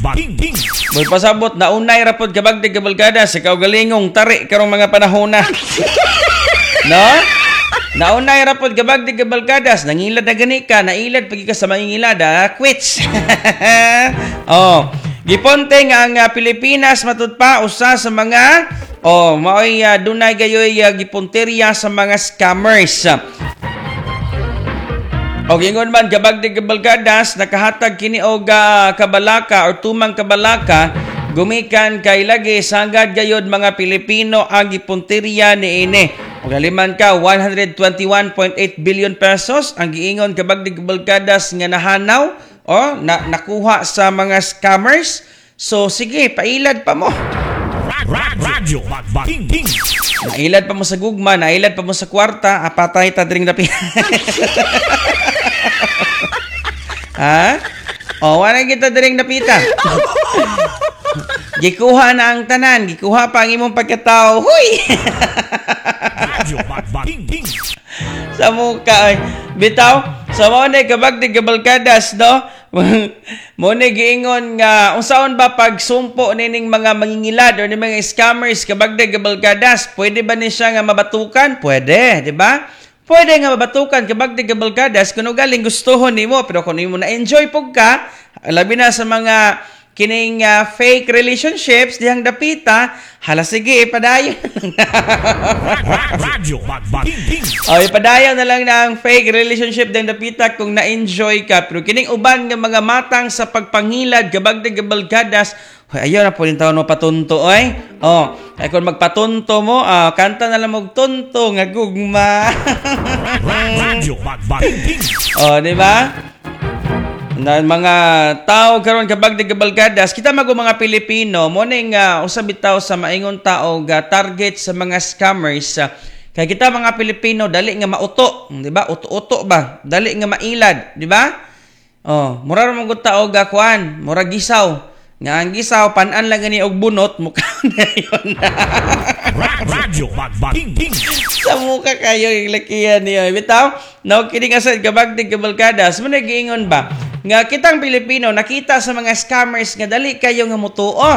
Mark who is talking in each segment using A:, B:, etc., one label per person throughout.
A: Pasabot na unay rapod kabagdi kabalkada sa kaugalingong tari karong mga panahon na. No? Naunay rapod kabagdi kabalkadas, nangilad na gani ka, nailad pagi ka sa mangingilada, quits. Oh, giponte nga ang Pilipinas matud pa usa sa mga maoy dunay gayoy gipunteriya sa mga scammers. O gingon man kabagdi kabalkadas, nakahatag kini og kabalaka or tumang kabalaka gumikan kay lagi sagad gayod mga Pilipino ang gipunteriya niini. Ug haliman ka 121.8 billion pesos ang giingon kabagdi kabalkadas nga nahanaw nakuha sa mga scammers. So sige, pailad pa mo. Radyo Magbating. Nailad pa mo sa gugma, nailad pa mo sa kwarta, apatay ta dring dapi. Ha? Wala kita dring napita. Gikuha na ang tanan, gikuha pa ang imong pagkatao. Huy! Sa muka ay bitaw sa mo na kabagdi kabalkadas, no? Mo na giingon nga unsaon ba pagsumpo nining mga mangingilad o ni mga scammers kabagdi kabalkadas, pwede ba ni siya nga mabatukan? Pwede, di ba? Pwede nga mabatukan kabagdi kabalkadas kung galing gustuhon nimo, pero kung imo na enjoy pug ka, labi na sa mga kining fake relationships dihang dapita, hala sige ipadayon. Radyo Magbating. Ipadayon na lang na ang fake relationship dihang dapita kung na-enjoy ka. Pero kining uban nga mga matang sa pagpangilad kabagdi kabalkadas, ayaw na po rin taon mo patunto ay. Ay kung magpatunto mo, kanta na lang magtunto nga gugma. Radyo Magbating. Di ba? Na mga tao karon kabagdi kabalkadas, kita mga Pilipino mo ning usab bitaw sa maingon tao target sa mga scammers. Kay kita mga Pilipino dali nga mauto, di ba? Uto-uto ba? Dali nga mailad, di ba? Mura ra man gud tao kuan, mura gisaw. Nga ang gisaw panan lang gani og bunot mukha na yon. Radyo Magbating. Sa mukha kayo ilakihan niyo. Bitaw, no kining asad kabagdi kabalkadas, mo nagiingon ba? Nga kitang Pilipino nakita sa mga scammers nga dali kayo nga mutuo.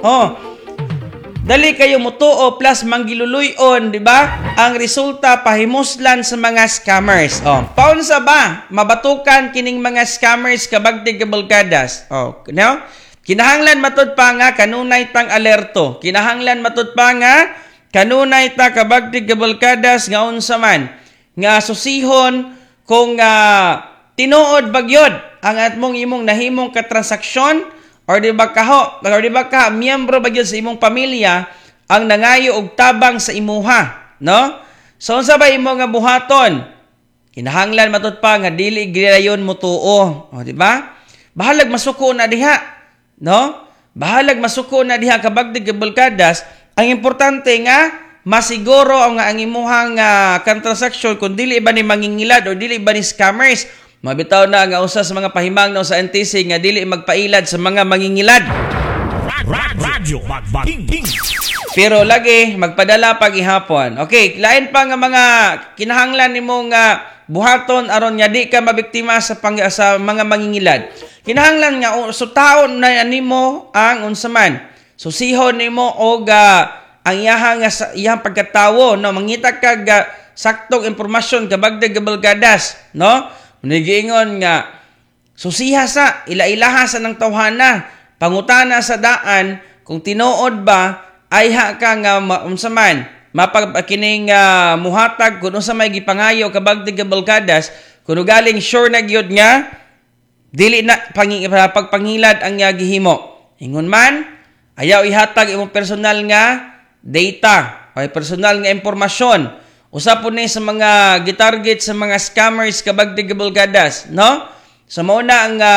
A: Dali kayo mutuo plus manggiluluyon, di ba? Ang resulta pahimuslan sa mga scammers. Paunsa ba mabatukan kining mga scammers kabagdi kabalkadas? No? Kinahanglan matud pa nga kanunay tang alerto. Kinahanglan matud pa nga kanunay ta kabagdi kabalkadas nga unsa man nga susihon kung tinuod bagyod ang atmong imong nahimong katransaksyon or di ba ka miyembro bagyod sa imong pamilya ang nangayo og tabang sa imuha, no? So unsa ba imo nga buhaton? Kinahanglan matud pa nga dili gidayon mo tuo, di ba? Bahalag masuko na diha, no? Bahalag masuko na diha kabagdi kabalkadas. Ang importante nga masiguro ang imuhang transaksyon kung dili ba ni mangingilad o dili ba ni scammers. Mabitaw na nga usa sa mga pahimangno sa NTC nga dili magpailad sa mga mangingilad. Radyo Magbating. Pero lagi magpadala pag ihapon. Okay, lain pa nga mga kinahanglan nimo nga buhaton aron nga di ka mabiktima sa mga mangingilad. Kinahanglan nga taon na nimo ang unsa man. Susihon nimo og ang iyang pagkatawo, no, mangita kag saktong impormasyon kabagdi kabalkadas, no? Nigiingon nga susiha sa ila-ilaha sa ng tawhana, pangutana sa daan kung tinuod ba ay ka nga unsa man mapagkining muhatag kun unsa may gipangayo kabagdi kabalkadas kuno galing sure na gyud nga dili na pagpangilad ang gihimo. Ingon man ayaw ihatag imong personal nga data o personal nga impormasyon. Usa po ni sa mga gitarget sa mga scammers kabagdi kabalkadas, no? Sa mauna ang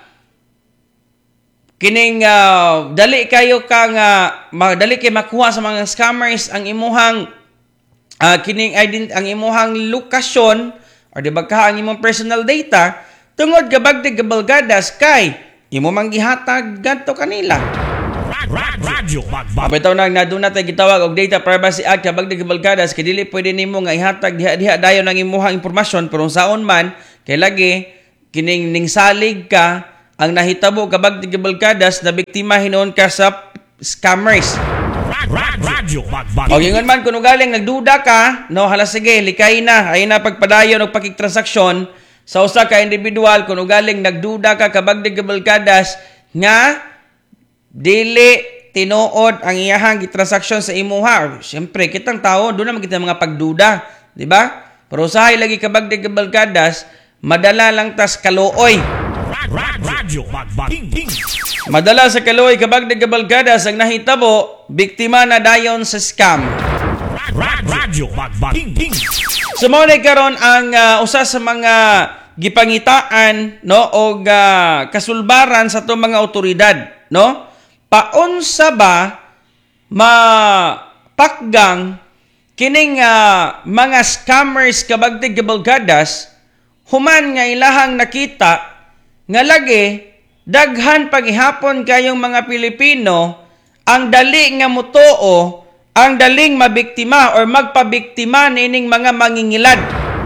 A: kining dali kayo dali kay makuha sa mga scammers ang imuhang kining ang imuhang lokasyon or di ba ka ang imong personal data tungod kabagdi kabalkadas kay imo man gihatag gadto kanila. Radyo Magbating. Bitaw nang naduna tay gitawag og Data Privacy Act kabagdi kabalkadas kay dili pwede nimo nga ihatag diha dayon ang imong impormasyon pero saon man kay lagi kining ningsalig ka ang nahitabo kabagdig kabalkadas na biktima hinoon ka sa scammers. O ingon man kung galing nagduda ka, no, hala sige, likay na, ay na pagpadayon o pakiktransaksyon sa usa ka individual kung galing nagduda ka kabagdig kabalkadas nga dili tinuod ang iyahang gitransaksyon sa imuha. Siyempre, kitang tao, doon naman kita mga pagduda, di ba? Pero usahay lagi kabagdig kabalkadas, madala lang tas kaluoy. Madala sa kaluoy kabagdig kabalkadas ang nahitabo, biktima na dayon sa scam. Sumunod karon ang usa sa mga gipangitaan, no, o kasulbaran sa itong mga otoridad, no? Paunsa ba mapakgang kining mga scammers kabagdig kabalkadas human nga ilahang nakita nga lagi daghan paghihapon kayong mga Pilipino ang dali nga mutuo, ang daling mabiktima or magpabiktima nining mga mangingilad.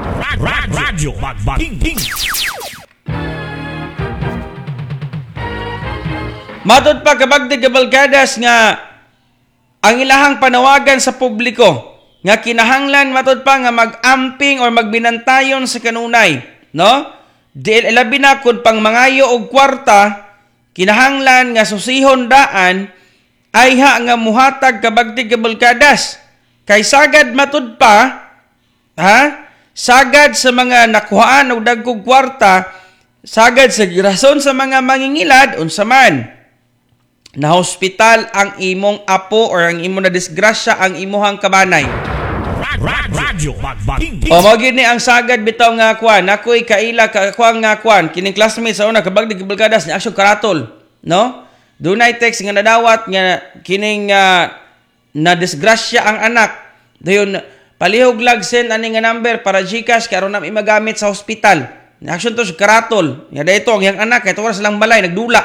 A: Matod pa kabagdig kabalkadas nga ang ilahang panawagan sa publiko nga kinahanglan matod pa nga mag-amping or magbinantayon sa kanunay, no? Labi na kun pang mangayo og kwarta, kinahanglan nga susihon daan ay nga muhatag kabagdig kabalkadas. Kay sagad matud pa, sagad sa mga nakuhaan og dagkog kwarta, sagad sa rason sa mga mangingilad unsa man. Na hospital ang imong apo or ang imo na disgrasya ang imuhang kabanay. O magid ni ang sagad bitaw nga kwan, ako'y kaila kakuan nga kwan, kining classmate sa una kabagdig kabalkadas ni aksyon karatol, no? Dunay text nga nadawat nga kining na disgrasya ang anak. Dayon palihog lag send ani nga number para GCash karon na imagamit sa hospital. Ni aksyon to sa karatol. Ya dayto ang yang anak kay tuwa silang balay nagdula.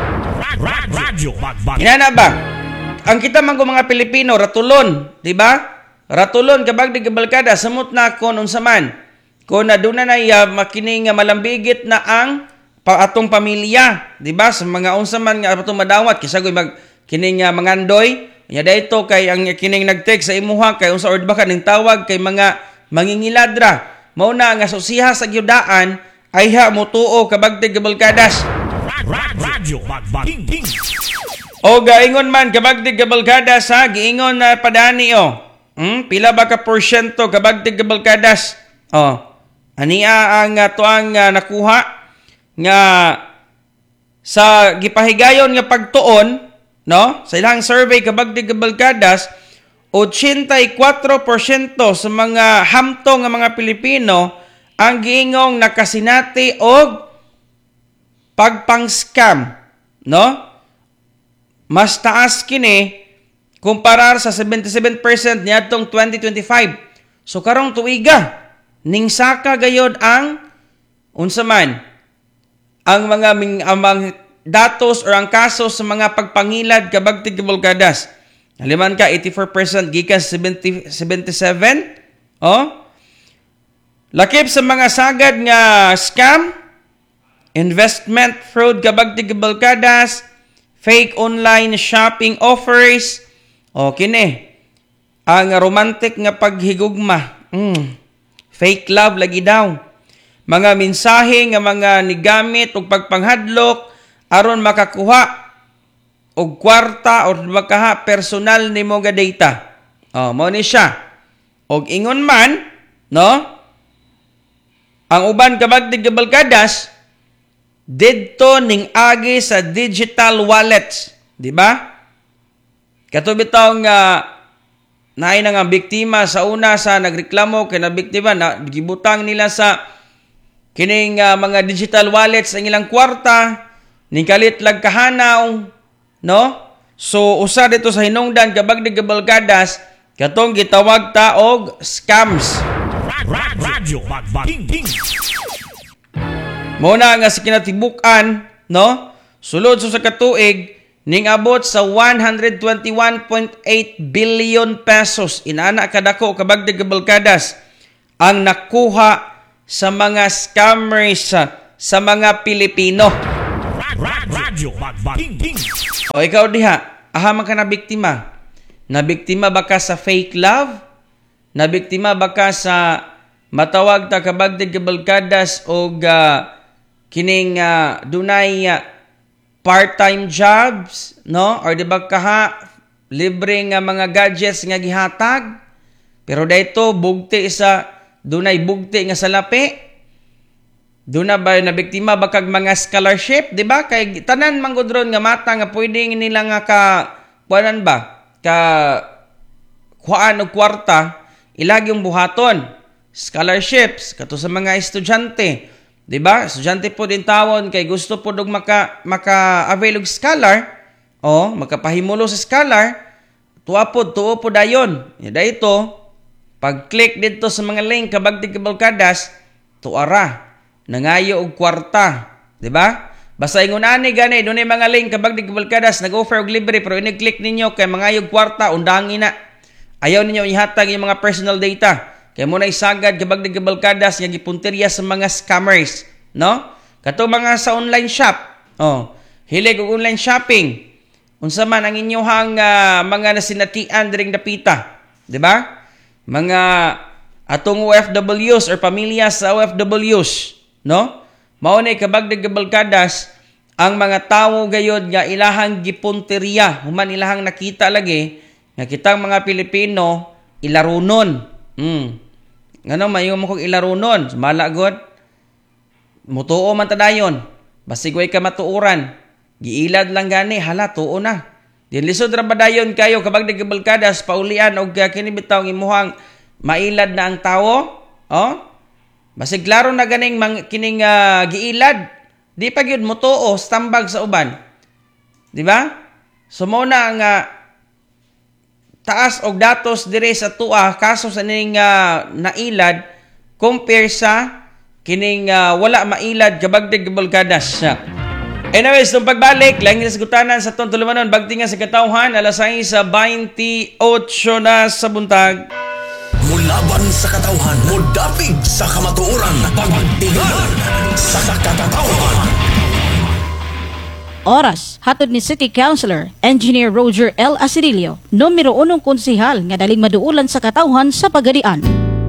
A: Inana ba? Ang kita man mga Pilipino ratulon, di ba? Ratulon kabagdig kabalkada samot na kon unsa man. Kon aduna na makining malambigit na ang atong pamilya, di ba? Sa mga unsa man nga atong madawat kisagoy mag kining mangandoy, ya dayto kay ang kining nag-text sa imuha kay unsa or ba ka ning tawag kay mga mangingiladra. Mao na nga susiha sa gyudaan ay mutuo kabagdig kabalkadas. O gaingon man kabagdig kabalkadas ha, giingon na padani pila ba ka porsyento kabagdig kabalkadas? Ania ang tuang nakuha nga sa gipahigayon nga pagtuon, no? Sa ilang survey kabagdig kabalkadas, 84% sa mga hamtong nga mga Pilipino ang giingong nakasinati og pagpang-scam, no? Mas taas kini kumparar sa 77% niadtong 2025. So karong tuiga ning saka gayod ang unsa man ang mga datos or ang kaso sa mga pagpangilad kabagtig kabalkadas. Haliman ka 84% gikan 77. Lakip sa mga sagad nga scam, investment fraud kabagtig kabalkadas, fake online shopping offers, kini ang romantic nga paghigugma, fake love lagi daw, mga mensahe nga mga nigamit og pagpanghadlok aron makakuha og kwarta o makaha personal nimo nga data. Mao ni siya. Og ingon man, no? Ang uban kabagdig kabalkadas didto ning agi sa digital wallets, di ba? Kato bitaw nga naay nga biktima sa una sa nagreklamo kay na biktima na gibutang nila sa kining mga digital wallets ang ilang kwarta ning kalit lag kahanaw, no? So usa dito sa hinungdan kabagdig kabalkadas katong gitawag ta og scams. Muna nga sa kinatibuk-an, no? Sulod sa katuig ning abot sa 121.8 billion pesos inana kadako kabagdig kabalkadas ang nakuha sa mga scammers sa mga Pilipino.
B: Radyo Magbaking.
A: O ikaw diha, ahaman ka na biktima. Nabiktima ba ka sa fake love? Nabiktima ba ka sa matawag ta kabagdig kabalkadas o kining dunay part-time jobs, no? Or di ba kaha libre nga mga gadgets nga gihatag? Pero dayto bugti sa dunay bugti nga salapi. Doon na ba nabiktima ba kag mga scholarship, di ba? Kay tanan man gud ron nga mata nga pwedeng nila nga kuanan ba? Kuhaan og kwarta, ilag yung buhaton. Scholarships kato sa mga estudyante, di ba? Estudyante po din tawon kay gusto po og maka-avail og scholar, makapahimulo sa scholar, tuo po dayon. Dayto pag-click dito sa mga link kabagdig kabalkadas, tuara nangayo og kwarta, di ba? Basta ingon ani gani dunay mga link kabagdig kabalkadas nag-offer og libre pero ini-click ninyo kay mangayo og kwarta undangin na. Ayaw ninyo ihatag yung mga personal data. Kay mo na isagad kabagdig kabalkadas nga gipunteriya sa mga scammers, no? Kato mga sa online shop. Hilig og online shopping. Unsa man ang inyohang mga nasinatian diring dapita, di ba? Mga atong OFWs or pamilya sa OFWs, no? Mao nay kabagdig kabalkadas ang mga tawo gayod nga ilahang gipunteriya, human ilahang nakita lagi nga kitang mga Pilipino ilarunon. Ngano mayo mo kog ilarunon, malagod. Mutuo man tadayon. Basig way ka matuuran. Giilad lang gani, hala tuo na. Di lisod ra badayon kayo kabagdig kabalkadas paulian og kini bitaw imuhang mailad na ang tawo, basig klaro na ganing kining giilad, di pa gyud mo tuo stambag sa uban. Di ba? So mo na nga taas og datos dire sa tuwa kaso sa ning nailad compare sa kining wala mailad kabagdig kabalkadas. Anyways, nung pagbalik, lang nasagutanan sa itong tulumanon, bagtingan sa katauhan, alas 6:28 na sa buntag.
B: Mulaban sa katauhan, mudapig sa kamatuoran, pagtingan sa katauhan.
C: Oras, hatod ni City Councilor, Engineer Roger L. Asirilio, numero 1 konsihal nga daling maduulan sa katauhan sa Pagadian.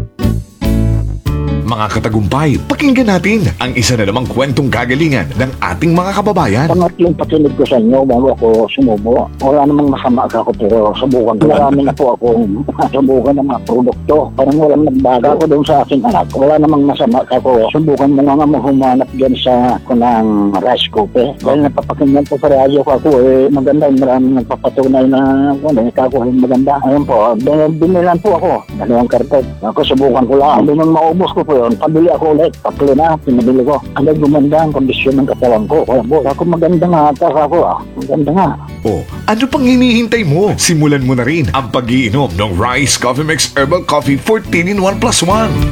D: Mga katagumpay, pakinggan natin ang isa na namang kwentong kagalingan ng ating mga kababayan.
E: Pangatlong pakinig ko sa inyo bago ako sumubo. Wala namang masama ako pero subukan ko. Marami na po akong subukan ng mga produkto. Parang walang nagbaga ko doon sa aking anak. Wala namang masama ako. Subukan mo nga humanap dyan sa kunang rice cooker. Dahil napapakinggan po sa radyo ko ako maganda. Maraming nagpapatunay na kakuha yung maganda. Ayun po, binilan po ako. Dalawang kartet. Ako subukan ko lang. Hindi nang maubos ko po yun. Pabili ako ulit. Tatlo na, pinabili ko. Ang gumanda ang kondisyon ng katawan ko. Kaya po, ako maganda nga ata ako. Maganda nga.
D: Ano pang hinihintay mo? Simulan mo na rin ang pag-iinom ng Rice Coffee Mix Herbal Coffee 14 in 1 plus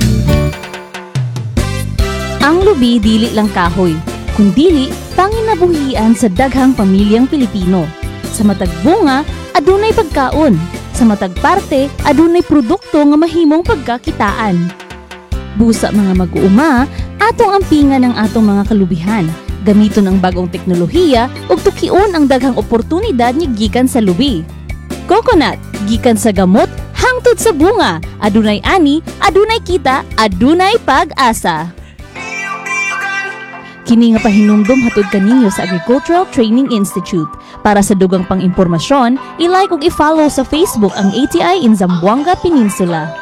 D: 1.
C: Ang lubi dili lang kahoy, kundili panginabuhian sa daghang pamilyang Pilipino. Sa matag bunga, adunay pagkaon. Sa matag parte, adunay produkto nga mahimong pagkakitaan. Busa mga mag-uuma, atong ampingan ang atong mga kalubihan. Gamiton ang bagong teknolohiya ug tukion ang daghang oportunidad nga gikan sa lubi. Coconut, gikan sa gamot hangtod sa bunga. Adunay ani, adunay kita, adunay pag-asa. Kini nga pahinumdom hatod kaninyo sa Agricultural Training Institute. Para sa dugang pang-impormasyon, i-like ug i-follow sa Facebook ang ATI in Zamboanga Peninsula.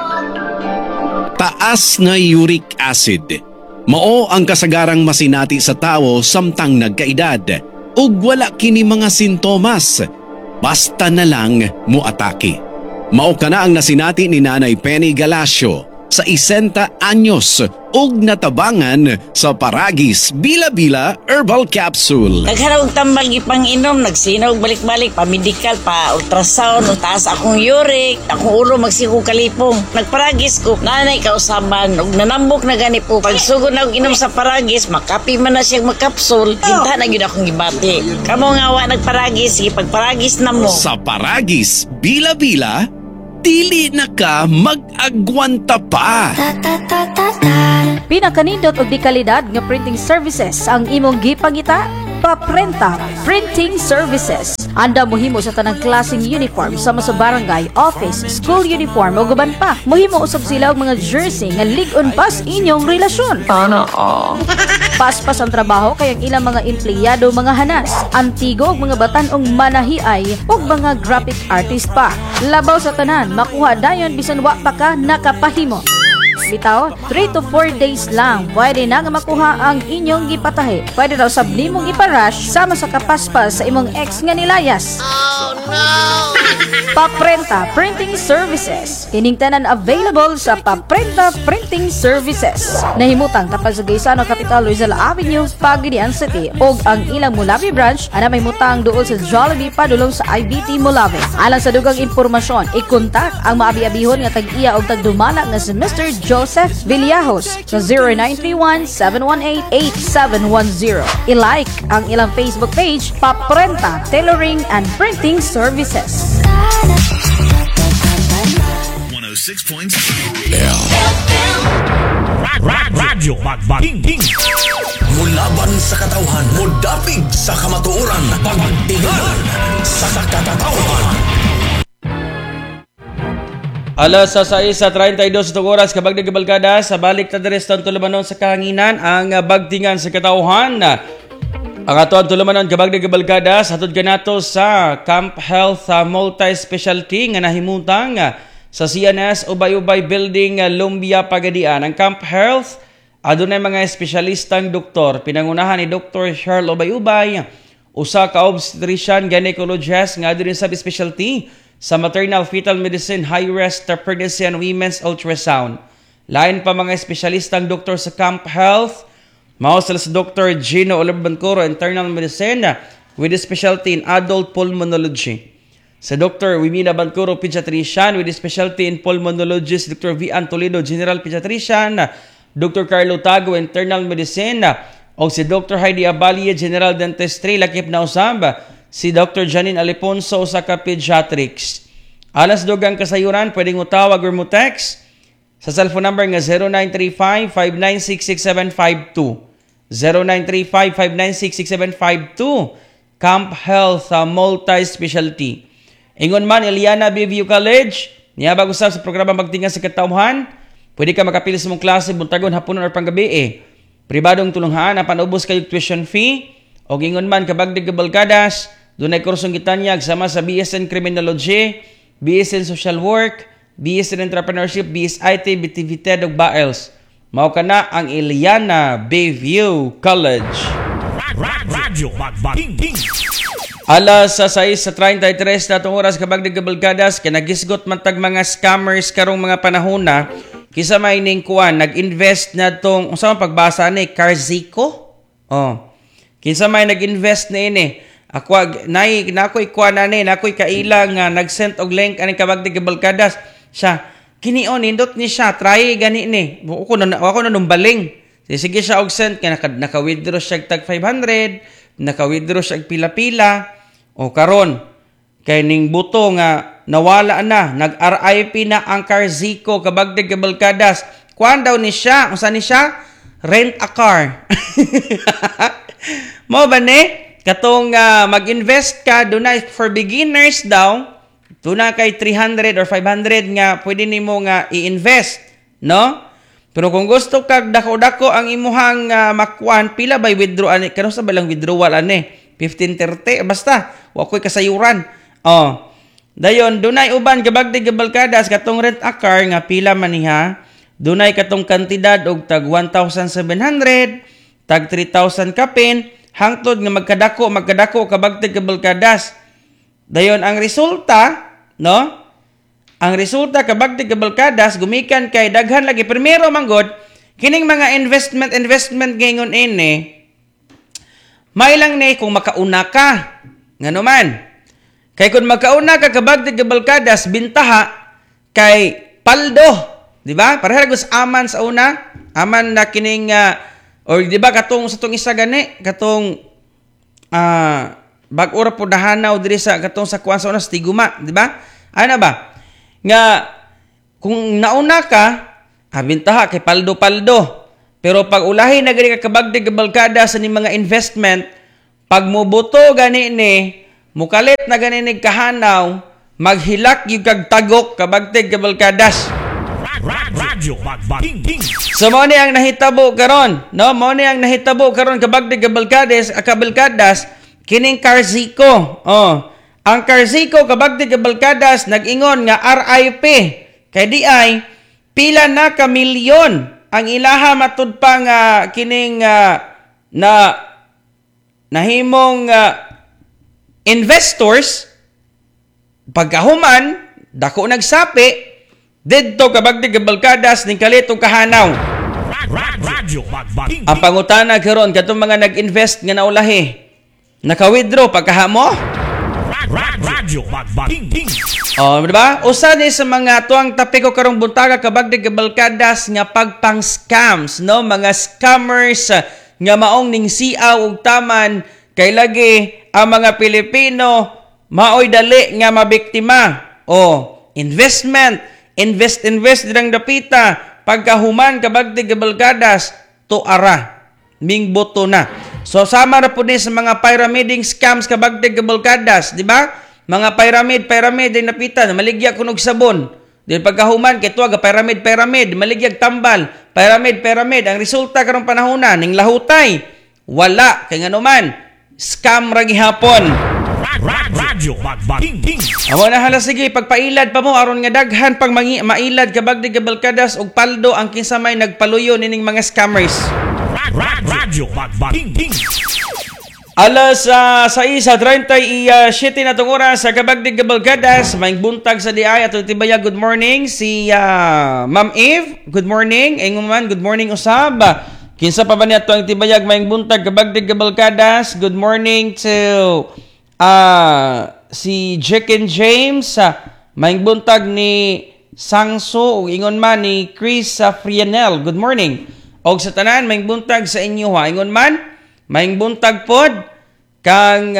F: Taas nga uric acid. Mao ang kasagarang masinati sa tawo samtang nagkaedad ug wala kini mga sintomas. Basta na lang moatake. Mao kana ang nasinati ni Nanay Penny Galacio sa 60 anyos ug natabangan sa Paragis Bila-Bila Herbal Capsule.
G: Nagharawag tambal ipang-inom, nagsinaw balik-balik, pa-medical, pa-ultrasound, taas akong uric, akong ulo magsiku kalipong. Nagparagis ko, nanay kausaban, ug nanambok na gani po. Pagsugod na inom sa Paragis, makapi man na siyang magkapsul, kinta na yun akong gibati. Kamo nga wa nagparagis, sige pagparagis na mo.
F: Sa Paragis Bila-Bila, dili na ka mag-agwanta pa.
C: Pinakanindot og di kalidad nga printing services ang imong gipangita.
H: Paprenta Printing Services. Anda mohimo sa tanang klaseng uniform sama sa barangay, office, school uniform o guban pa. Mohimo usab sila og mga jersey nga lig-on pas inyong relasyon. Paspas ang trabaho kay ang ilang mga empleyado mga hanas, antigo ug mga batan-ong manahiay ug mga graphic artist pa. Labaw sa tanan, makuha dayon bisan wa pa ka nakapahimo. Bitaw, 3 to 4 days lang pwede na nga makuha ang inyong gipatahi. Pwede daw sab nimong iparush sama sa kapaspas sa imong ex nga nilayas. Oh no! Paprenta Printing Services. Kining tanan available sa Paprenta Printing Services. Nahimutang tapal sa Gaisano Capital Rizal Avenue, Pagadian City ug ang ilang Mulabi branch ana may mutang duol sa Jollibee padulong sa IBT Mulabi. Alang sa dugang impormasyon, ikontak ang maabi-abihon nga tag-iya og tagdumala nga si Mr. Joseph Villajos sa 0931-718-8710. I-like ang ilang Facebook page, Paprenta Tailoring and Printing Services.
B: 106.7 Radyo Magbaking Mulaban sa katauhan, mudapig sa kamatuoran, pagtingan sa katauhan.
A: Alas sa 6:32 oras kabag nagabalkada sa balik ta diri sa tulumanon sa kahanginan ang bagtingan sa katauhan. Ang aton tulumanon kabag nagabalkada sa atud kanato sa Camp Health Multi-Specialty nga nahimutang sa CNS Ubay-Ubay Building, Lumbia, Pagadian. Ang Camp Health adunay mga espesyalistang doktor. Pinangunahan ni Dr. Cheryl Ubay-Ubay, usa ka obstetrician gynecologist nga adunay sa specialty sa maternal fetal medicine, high-risk pregnancy and women's ultrasound. Lain pa mga espesyalistang doktor sa Camp Health, mao sila si Dr. Gino Olorbancoro, internal medicine with a specialty in adult pulmonology. Sa Dr. Wimina Bancoro, pediatrician with a specialty in pulmonology, si Dr. V. Toledo, general pediatrician, Dr. Carlo Tago, internal medicine, o si Dr. Heidi Abalie, general dentistry, lakip na usab si Dr. Janine Aliponso sa pediatrics. Alas dugang kasayuran, pwedeng utawag or mo-text sa cellphone number nga 0935-596-6752. 0935-596-6752. Camp Health Multi-Specialty. Ingon man, Eliana Bayview College, niyabag usab sa programa Magtingan sa Katauhan, pwede ka makapili sa mong klase, buntagon, hapunon, or panggabi. Pribadong tulunghaan, napanubos kayo tuition fee, o ingon man, kabagdig kabalkadas, dunay kursong gitanyag sama sa BS in Criminology, BS in Social Work, BS in Entrepreneurship, BSIT, BTVT, ug BAELS. Mao kana ang Eliana Bayview College.
B: Radyo Magbaking
A: Alas sa 6:33 na itong oras kabagdig kabalkadas, kaya nagisgot man tag mga scammers karong mga panahon na, kisa may ning kuan, nag-invest na itong, kung saan pagbasa ni, Carzico? Kinsa may nag-invest na ini. Nakoy kuan na ni, nakoy kailang nag-send og link aning kabagdig kabalkadas. Siya, kinion, nindot ni siya, try gani ni. Ako na numbaling. Sige siya og send, kaya naka-withdraw siya tag 500, naka-withdraw siya pila-pila. O karon, kay ning buto nga nawala na, nag-RIP na ang Carzico kabagdig kabalkadas. Kuan daw ni siya, unsa ni siya? Rent a car. Mo ba ni? Katong mag-invest ka, dunay for beginners daw, tuna kay 300 or 500 nga pwede nimo nga i-invest, no? Pero kung gusto ka dako-dako ang imuhang makuan, pila by withdraw ani? Kano sa balang withdrawal ani? 15-30 basta, wa koy kasayuran. Dayon dunay uban kabagdig kabalkadas katong rent a car nga pila man niha. Dunay katong kantidad og tag 1,700, tag 3,000 kapin, hangtod nga magkadako kabagtig kabalkadas. Dayon ang resulta, no? Ang resulta kabagtig kabalkadas gumikan kay daghan lagi. Primero manggod kining mga investment gingon ini. May lang ni kung makauna ka. Ngano man. Kay kung makauna ka kabagtig kabalkadas bintaha kay paldo, di ba? Pareha gus aman sa una, aman na kining or di ba katong sa tong isa gani, katong bag-ora po dahanaw diri sa katong sa kuan sa una sa Tiguma, di ba? Ano ba? Nga kung nauna ka, bintaha kay paldo-paldo. Pero pag ulahi na gani ka kabagdig kabalkada sa ni mga investment, Pag mubuto gani ni, mukalit na gani ni kahanaw, maghilak yung kagtagok kabagtig kabalkadas.
B: Radyo Bagbaging King.
A: So mo ni ang nahitabo karon, no? Mo ni ang nahitabo karon kabagdig kabalkadas kining Carziko. Oh, ang Carziko kabagdig kabalkadas nag-ingon nga RIP kay di ay pila na ka milyon ang ilaha matud pa nga kining na nahimong investors pagkahuman dako nagsapi didto kabagdig kabalkadas ning kalitong kahanaw.
B: Radyo Bagbaging
A: Ang pangutana karon katong mga nag-invest nga naulahi naka-withdraw pagkahamo.
B: Radyo Bagbaging King.
A: Oh, di ba? Usa ni sa mga tuang tapiko karong buntaga kabagdig kabalkadas nga pagpang-scams, no? Mga scammers nga maong ning siaw ug taman kay lagi ang mga Pilipino maoy dali nga mabiktima. Oh, invest dirang dapita pagkahuman kabagdig kabalkadas tuara ming boto na. So sama ra pud ni sa mga pyramiding scams kabagdig kabalkadas, di ba? Mga pyramid din napita maligya kunog sabon. Di pagkahuman kay tuwa ga pyramid maligyag tambal, pyramid ang resulta karong panahona ning lahutay. Wala kay nganuman scam ra gihapon.
B: Radyo Bagbaging King.
A: Amo na hala sige pagpailad pa mo aron nga daghan pang mailad kabagdig kabalkadas og paldo ang kinsa may nagpaluyo nining mga scammers.
B: Radyo Bagbaging King.
A: Alas 6:37 na itong oras sa kabagdig kabalkadas. May buntag sa DI at tibaya. Good morning si Ma'am Eve. Good morning. Ingon man, good morning usab. Kinsa pa ba niya ito ang tibayag may buntag kabagdig kabalkadas. Good morning to si Jack and James. May buntag ni Sangso. Ingon man ni Chris Frianel. Good morning. Og sa tanan, may buntag sa inyo ha. Ingon man, may buntag pod kang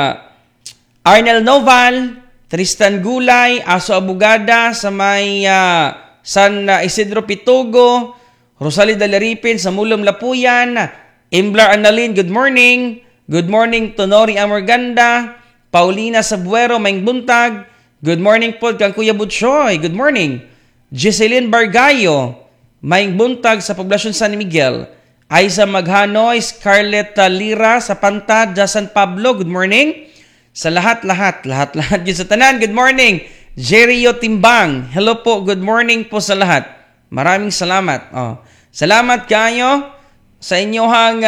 A: Arnel Noval, Tristan Gulay, Aso Abugada sa may San Isidro Pitugo, Rosalida Laripin sa Mulom Lapuyan, Imblar Annalyn, good morning. Good morning to Nori Amorganda, Paulina Sabuero, may buntag. Good morning pod kang Kuya Butchoy. Good morning. Giseline Bargayo, may buntag sa Poblasyon San Miguel. Aiza Maghanoy, Scarlett Lira sa Pantad, San Pablo, good morning. Sa lahat yun sa tanan, good morning. Jerio Timbang, hello po, good morning po sa lahat. Maraming salamat. Salamat kayo sa inyohang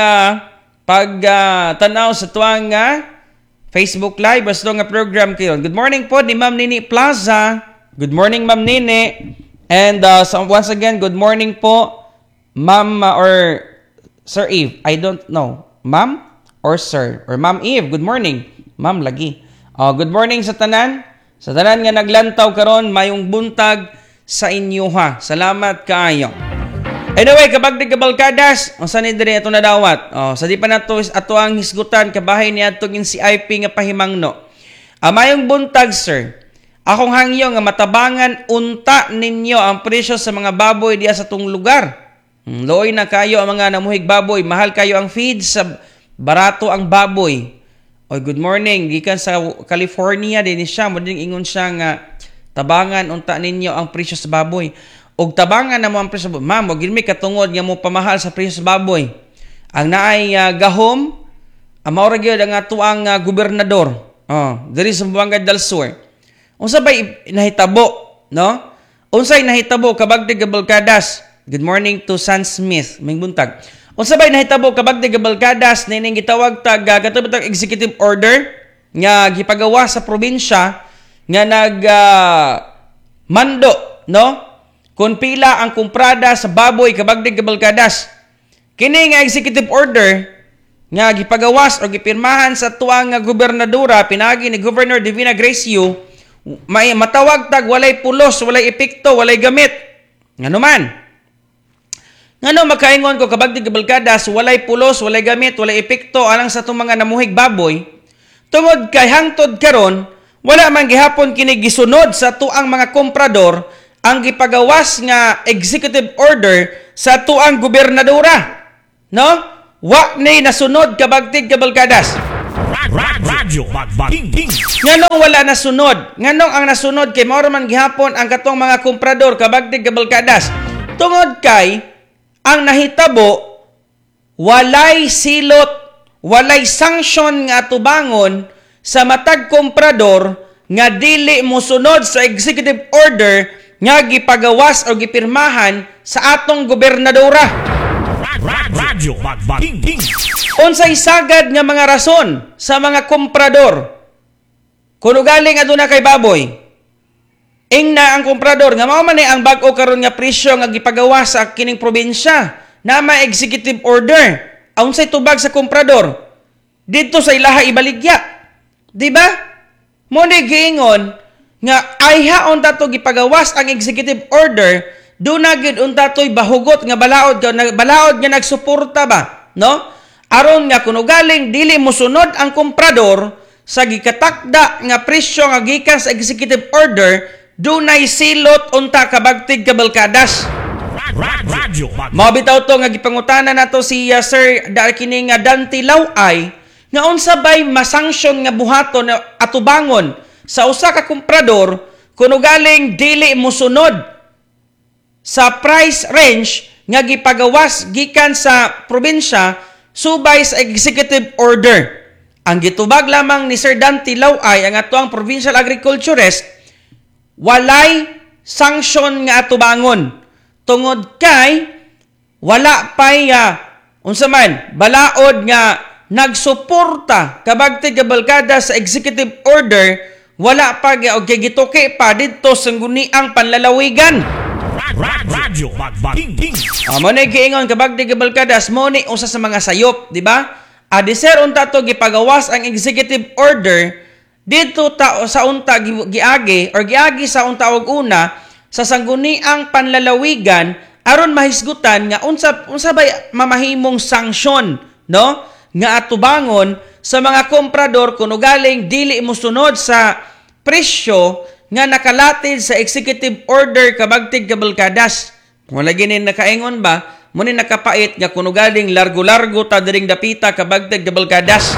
A: pagtanaw sa tuwang Facebook Live, basta nga program kayo. Good morning po ni Ma'am Nini Plaza. Good morning, Ma'am Nini. And once again, good morning po, Ma'am or Sir Eve. I don't know. Ma'am or Sir? Or Ma'am Eve, good morning. Ma'am lagi. Good morning sa tanan. Sa tanan nga naglantaw karon mayong buntag sa inyo ha. Salamat kaayo. Anyway, kabagdig kabalkadas, unsa ni diri ato nadawat? Sa di pa nato ato ang hisgutan kabahay ni ato gin CIP nga pahimangno. Mayong buntag, sir. Akong hangyo nga matabangan unta ninyo ang presyo sa mga baboy diya sa tong lugar. Looy na kayo ang mga namuhig baboy. Mahal kayo ang feed sa barato ang baboy. Oy, good morning. Gikan sa California din siya. Muding ingon siya nga tabangan unta ninyo ang presyo sa baboy. Og tabangan na mo ang presyo sa baboy. Ma'am, wag mi katungod nga mo pamahal sa presyo sa baboy. Ang naay gahom, mao ra gyud ang atuang gobernador. Diri sa Buanga del Sur. Unsa bay nahitabo, no? Unsay nahitabo kabagdig kabalkadas? Good morning to San Smith, may buntag. Unsa bay nahitabo kabagdig kabalkadas nining gitawag tag katubang executive order nga gipagawa sa probinsya nga mando, no? Kung pila ang kumprada sa baboy kabagdig kabalkadas. Kini nga executive order nga gipagawas o gipirmahan sa tuang gobernadora pinagi ni Governor Divina Gracio, may matawag tag walay pulos, walay epekto, walay gamit. Nganuman ngano makaingon ko kabagdig kabalkadas walay pulos, walay gamit, walay epekto alang sa itong mga namuhig baboy tungod kay hangtod karon wala man gihapon kini gisunod sa tuang mga komprador ang gipagawas nga executive order sa tuang gobernadora, no? Wa ni nasunod kabagdig kabalkadas.
B: Radyo Bagbaking Ting.
A: Nganong wala nasunod? Nganong ang nasunod kay mao man gihapon ang katong mga komprador kabagdig kabalkadas. Tungod kay ang nahitabo walay silot, walay sanction nga atubangon sa matag komprador nga dili mosunod sa executive order nga gipagawas o gipirmahan sa atong gobernadora.
B: Radyo Bagbaking Ting.
A: Unsay sagad nga mga rason sa mga komprador kuno galing aduna kay baboy ingna ang komprador nga mao man ni ang bag-o karon nga presyo nga gipagawas sa kining probinsya na may executive order. Unsay tubag sa komprador didto sa ilaha ibaligya, di ba? Mo ni giingon nga ayhaon tato gipagawas ang executive order, do na gid unta toy bahugot nga balaod nga nagsuporta ba, no? Aron nga kuno galing dili mosunod ang komprador sa gikatakda nga presyo nga gikan sa executive order, dunay silot unta kabagtig kabalkadas.
B: Radyo
A: Mabitaw to nga gipangutana nato si Sir kini nga Dante Laway nga unsa bay masanksyon nga buhaton atubangon sa usa ka komprador kuno galing dili mosunod sa price range nga gipagawas gikan sa probinsya subay sa executive order. Ang gitubag lamang ni Sir Dante Laway ang atuang provincial agriculturist, walay sanction nga atubangon tungod kay wala pay unsa man balaod nga nagsuporta kabagtig kabalkada sa executive order, wala pa og gituki pa didto sa guniang panlalawigan.
B: Radyo Bagbaking Ting.
A: Mo ni giingon kabagdig kabalkadas mo ni usa sa mga sayop, di ba? Adiser unta to gipagawas ang executive order dito sa unta giagi sa unta og una sa sangguniang panlalawigan aron mahisgutan nga unsa bay mamahimong sanksyon, no? Nga atubangon sa mga komprador kuno galing dili mosunod sa presyo nga nakalatid sa executive order kabagtig kabalkadas. Kung lagi ni nakaingon ba, muni nakapait nga kuno galing largo-largo ta diring dapita kabagtig kabalkadas.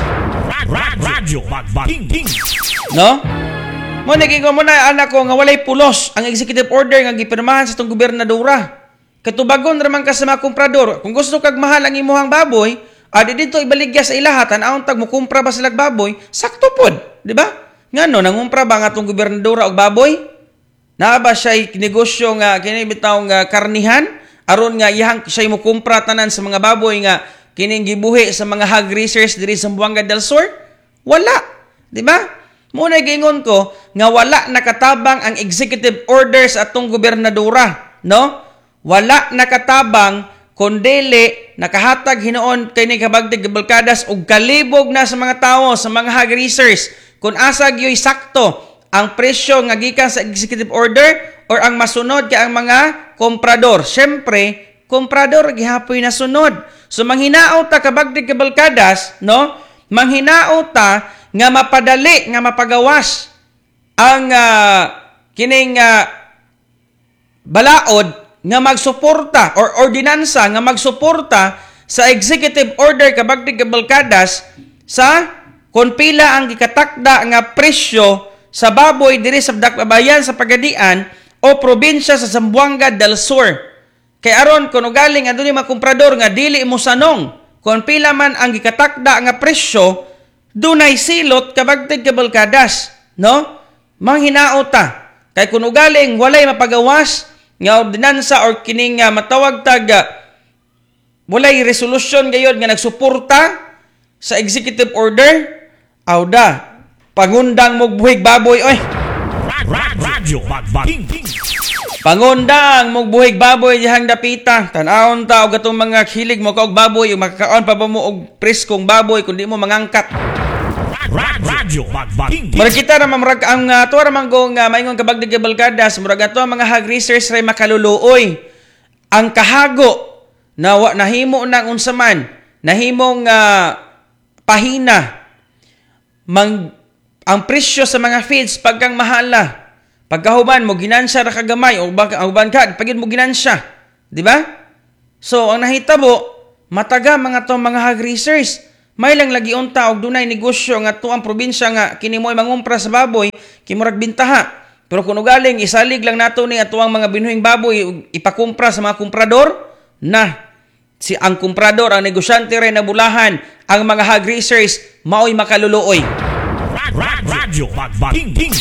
B: Radyo Bagbaking Ting.
A: No? Mo nagingon mo na anak ko nga walay pulos ang executive order nga gipirmahan sa tong gobernadora. Katubagon raman ka sa mga komprador. Kung gusto kag mahal ang imuhang baboy, adi dito ibaligya sa ilahatan aon tag mo kumpra ba sila baboy, sakto pod, di ba? Ngano nangumpra ba nga atong gobernadora og baboy? Naa ba siya negosyo nga kini bitaw nga karnihan aron nga iyang siya mo kumpra tanan sa mga baboy nga kining gibuhi sa mga hog raisers diri sa Buanga del Sur? Wala, di ba? Muna gingon ko nga wala nakatabang ang executive orders atong gobernadora, no? Wala nakatabang kundili nakahatag hinoon kay ni kabagtig kabalkadas og kalibog na sa mga tawo sa mga hog raisers kung asa gyoy sakto ang presyo nga gikan sa executive order or ang masunod kay ang mga komprador. Syempre, komprador gihapoy nasunod. So manghinao ta kabagtig kabalkadas, no? Manghinao ta nga mapadali nga mapagawas ang kining balaod nga magsuporta or ordinansa nga magsuporta sa executive order kabagtig kabalkadas sa kung pila ang gikatakda nga presyo sa baboy diri sa dakbayan sa Pagadian o probinsya sa Zamboanga del Sur. Kay aron kuno galing adunay mga komprador nga dili mo sanong kung pila man ang gikatakda nga presyo, dunay silot kabagtig kabalkadas, no? Manghinaot ta. Kay kuno galing walay mapagawas nga ordinansa or kining matawag tag walay resolution gayud nga nagsuporta sa executive order, awda pangundang mog buhig baboy oy.
B: Radyo Bagbaking Ting.
A: Pangundang mog buhig baboy dihang dapita. Tan-awon ta og atong mga hilig mo kaog baboy, makakaon pa ba mo og preskong baboy kundi mo mangangkat.
B: Radyo Bagbaking Ting.
A: Murag kita ra mamrag ang tuwa ra man go nga maingon kabagdig kabalkadas, murag ato mga hog raisers ray makaluluoy. Ang kahago na nahimo nang unsa man, nahimong pahina ang presyo sa mga feeds pagkang mahala. Pagkahuban mo ginansya ra kagamay o uban ka pagid mo ginansya, di ba? So ang nahitabo mataga mga to mga hog raisers, may lang lagi unta og dunay negosyo nga tuang probinsya nga kini mo'y mangumpra sa baboy kimurag bintaha. Pero kung ugaling isalig lang nato ni atuang mga binuhing baboy ug ipakumpra sa mga kumprador na si ang kumprador, ang negosyante rin na bulahan, ang mga hog racers mao'y makaluluoy.
B: Radyo Bagbaging Ting.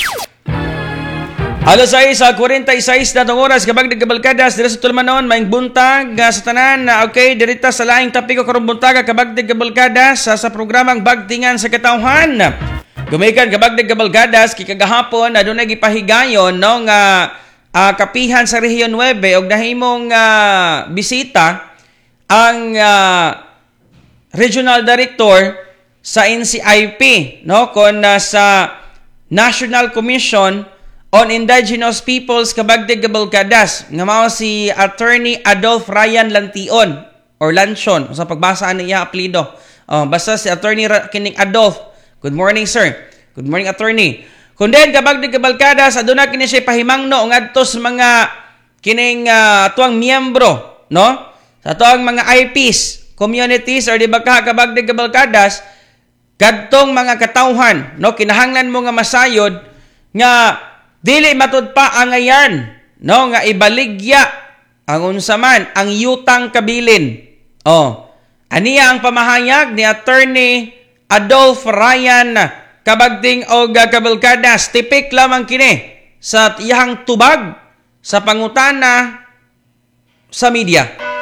A: Alas 6:46 na oras kabag nagkabalkadas dira sa Tulmanon maing buntag sa tanan na okay dirita sa laing topiko karong buntaga kabag nagkabalkadas sa programang Bagtingan sa Katawhan. Gumikan kabag nagkabalkadas kikagahapon adunay gipahigayon no nga kapihan sa Rehiyon 9 og nahimong bisita ang regional director sa NCIP no kon sa National Commission on Indigenous Peoples kabagdig Gabalkadas nga mao si Attorney Adolf Ryan Lantion or Lanchon sa pagbasa niya apelyido. Basta si Attorney kining Adolf. Good morning sir. Good morning attorney. Kunden kabagdig Gabalkadas aduna kini siya pahimangno ngadto sa mga kining tuang miyembro no sa tuang mga IPs, communities or di ba kabagdig Gabalkadas kadtong mga katawhan no kinahanglan mo nga masayod nga dili matud pa ang ayan no nga ibaligya ang unsaman ang yutang kabilin. Aniya ang pamahayag ni Attorney Adolf Ryan kabagding og Gabalkadas tipik lamang kini sa iyang tubag sa pangutana sa media.